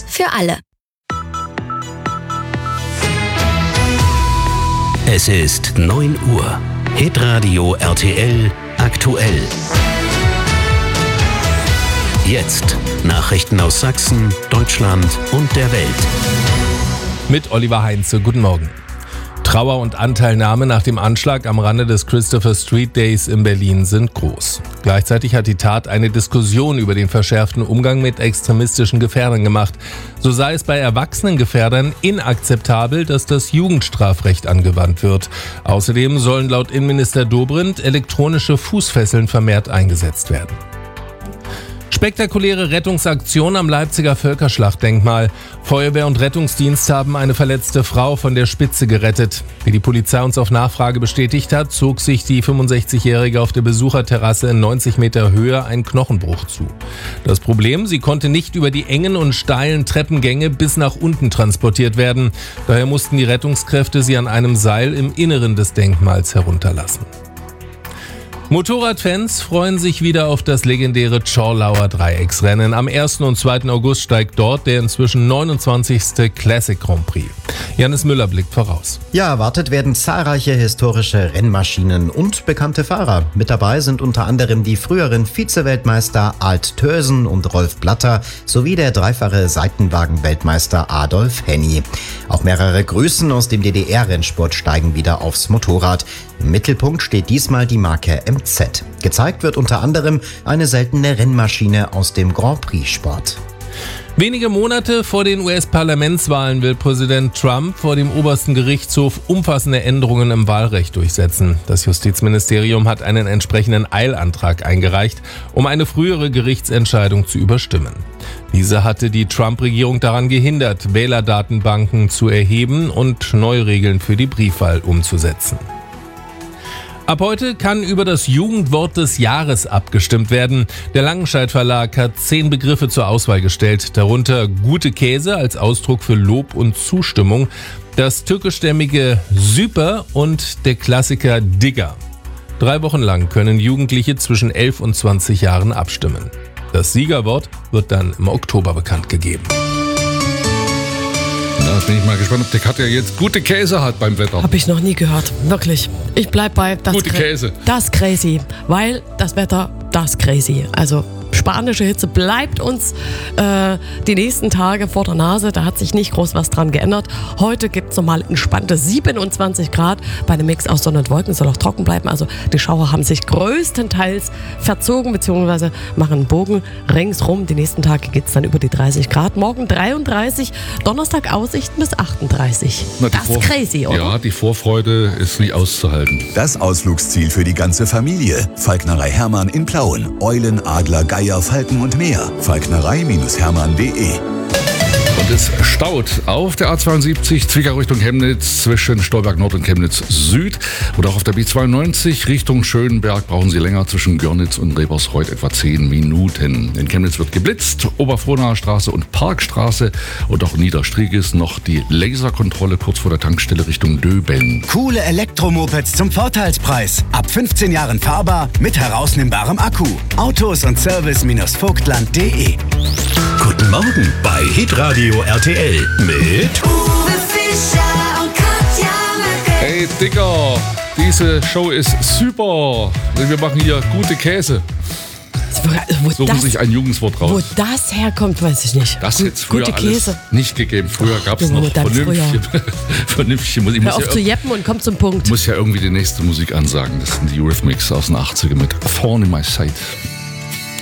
Service für alle. Es ist 9 Uhr. Hitradio RTL aktuell. Jetzt Nachrichten aus Sachsen, Deutschland und der Welt. Mit Oliver Heinze. Guten Morgen. Trauer und Anteilnahme nach dem Anschlag am Rande des Christopher Street Days in Berlin sind groß. Gleichzeitig hat die Tat eine Diskussion über den verschärften Umgang mit extremistischen Gefährdern gemacht. So sei es bei erwachsenen Gefährdern inakzeptabel, dass das Jugendstrafrecht angewandt wird. Außerdem sollen laut Innenminister Dobrindt elektronische Fußfesseln vermehrt eingesetzt werden. Spektakuläre Rettungsaktion am Leipziger Völkerschlachtdenkmal. Feuerwehr und Rettungsdienst haben eine verletzte Frau von der Spitze gerettet. Wie die Polizei uns auf Nachfrage bestätigt hat, zog sich die 65-Jährige auf der Besucherterrasse in 90 Meter Höhe einen Knochenbruch zu. Das Problem, sie konnte nicht über die engen und steilen Treppengänge bis nach unten transportiert werden. Daher mussten die Rettungskräfte sie an einem Seil im Inneren des Denkmals herunterlassen. Motorradfans freuen sich wieder auf das legendäre Zschorlauer Dreiecksrennen. Am 1. und 2. August steigt dort der inzwischen 29. Classic Grand Prix. Janis Müller blickt voraus. Ja, erwartet werden zahlreiche historische Rennmaschinen und bekannte Fahrer. Mit dabei sind unter anderem die früheren Vize-Weltmeister Alt Thösen und Rolf Blatter sowie der dreifache Seitenwagen-Weltmeister Adolf Henny. Auch mehrere Größen aus dem DDR-Rennsport steigen wieder aufs Motorrad. Im Mittelpunkt steht diesmal die Marke MZ. Gezeigt wird unter anderem eine seltene Rennmaschine aus dem Grand Prix-Sport. Wenige Monate vor den US-Parlamentswahlen will Präsident Trump vor dem obersten Gerichtshof umfassende Änderungen im Wahlrecht durchsetzen. Das Justizministerium hat einen entsprechenden Eilantrag eingereicht, um eine frühere Gerichtsentscheidung zu überstimmen. Diese hatte die Trump-Regierung daran gehindert, Wählerdatenbanken zu erheben und neue Regeln für die Briefwahl umzusetzen. Ab heute kann über das Jugendwort des Jahres abgestimmt werden. Der Langenscheidt Verlag hat 10 Begriffe zur Auswahl gestellt, darunter gute Käse als Ausdruck für Lob und Zustimmung, das türkischstämmige Süper und der Klassiker Digger. 3 Wochen lang können Jugendliche zwischen 11 und 20 Jahren abstimmen. Das Siegerwort wird dann im Oktober bekannt gegeben. Da bin ich mal gespannt, ob der Katja jetzt gute Käse hat beim Wetter. Habe ich noch nie gehört, wirklich. Ich bleib bei gute Käse. Das crazy, weil das Wetter, das crazy. Also spanische Hitze bleibt uns die nächsten Tage vor der Nase. Da hat sich nicht groß was dran geändert. Heute gibt es nochmal entspannte 27 Grad. Bei einem Mix aus Sonne und Wolken soll auch trocken bleiben. Also die Schauer haben sich größtenteils verzogen bzw. machen einen Bogen ringsrum. Die nächsten Tage geht es dann über die 30 Grad. Morgen 33, Donnerstag Aussichten bis 38. Das ist crazy, oder? Ja, die Vorfreude ist nicht auszuhalten. Das Ausflugsziel für die ganze Familie. Falknerei Hermann in Plauen. Eulen, Adler, Geier, Falken und mehr. Falknerei-hermann.de. Und es staut auf der A72 Zwickau Richtung Chemnitz zwischen Stolberg Nord und Chemnitz Süd. Oder auch auf der B92 Richtung Schönberg brauchen Sie länger zwischen Görnitz und Rebersreuth etwa 10 Minuten. In Chemnitz wird geblitzt, Oberfrohnaer Straße und Parkstraße und auch Niederstrigis noch die Laserkontrolle kurz vor der Tankstelle Richtung Döbeln. Coole Elektromopeds zum Vorteilspreis. Ab 15 Jahren fahrbar mit herausnehmbarem Akku. Autos und Service-vogtland.de. Guten Morgen bei Hitradio RTL mit Uwe Fischer und Katja Möcke. Hey Digga, diese Show ist super. Wir machen hier gute Käse. Suchen sich ein Jugendswort raus. Wo das herkommt, weiß ich nicht. Das hätte es früher gute alles Käse nicht gegeben. Früher gab es noch vernünftige Musik. Hör auf zu jeppen und komm zum Punkt. Ich muss ja irgendwie die nächste Musik ansagen. Das sind die Eurythmics aus den 80ern mit Thorn in My Side.